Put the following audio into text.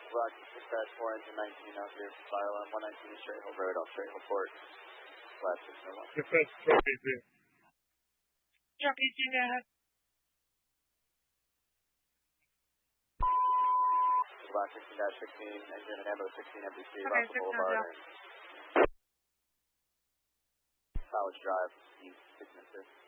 Rock 6-4 engine 19 out here, fire alarm 119 East Straight Hill Road off Straight Hill Port. Flat 601. Dispatch, drop easy. Drop easy, go ahead. Rock 16-16, engine and ammo 16 MPC, Okay, Russell Boulevard and College Drive, East 6 and 6.